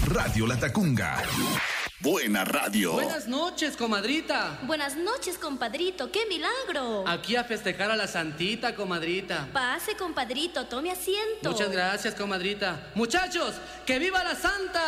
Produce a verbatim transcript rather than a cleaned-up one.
Radio La Tacunga. Buena radio. Buenas noches, comadrita. Buenas noches, compadrito. ¡Qué milagro! Aquí a festejar a la santita, comadrita. Pase, compadrito, tome asiento. Muchas gracias, comadrita. Muchachos, ¡que viva la santa!